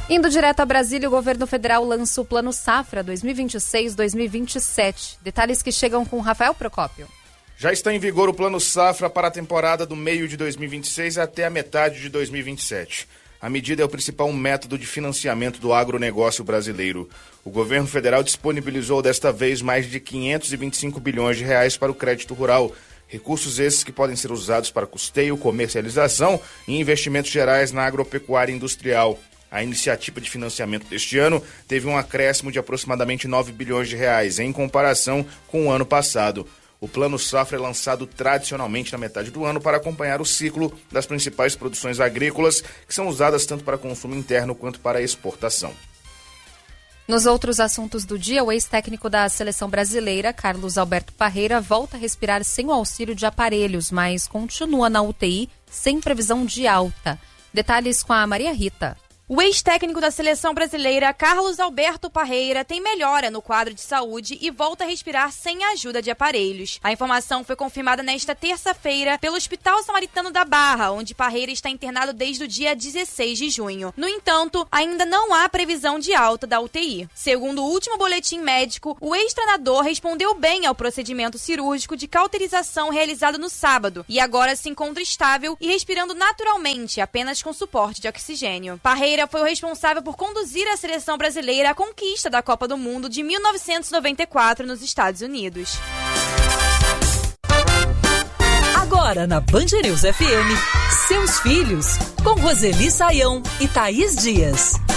Indo direto a Brasília, o governo federal lança o Plano Safra 2026-2027. Detalhes que chegam com Rafael Procópio. Já está em vigor o Plano Safra para a temporada do meio de 2026 até a metade de 2027. A medida é o principal método de financiamento do agronegócio brasileiro. O governo federal disponibilizou desta vez mais de 525 bilhões de reais para o crédito rural. Recursos esses que podem ser usados para custeio, comercialização e investimentos gerais na agropecuária industrial. A iniciativa de financiamento deste ano teve um acréscimo de aproximadamente 9 bilhões de reais em comparação com o ano passado. O Plano Safra é lançado tradicionalmente na metade do ano para acompanhar o ciclo das principais produções agrícolas, que são usadas tanto para consumo interno quanto para exportação. Nos outros assuntos do dia, o ex-técnico da seleção brasileira, Carlos Alberto Parreira, volta a respirar sem o auxílio de aparelhos, mas continua na UTI sem previsão de alta. Detalhes com a Maria Rita. O ex-técnico da seleção brasileira, Carlos Alberto Parreira, tem melhora no quadro de saúde e volta a respirar sem a ajuda de aparelhos. A informação foi confirmada nesta terça-feira pelo Hospital Samaritano da Barra, onde Parreira está internado desde o dia 16 de junho. No entanto, ainda não há previsão de alta da UTI. Segundo o último boletim médico, o ex-treinador respondeu bem ao procedimento cirúrgico de cauterização realizado no sábado e agora se encontra estável e respirando naturalmente, apenas com suporte de oxigênio. Parreira foi o responsável por conduzir a seleção brasileira à conquista da Copa do Mundo de 1994 nos Estados Unidos. Agora na Band News FM, seus filhos, com Roseli Saião e Thaís Dias.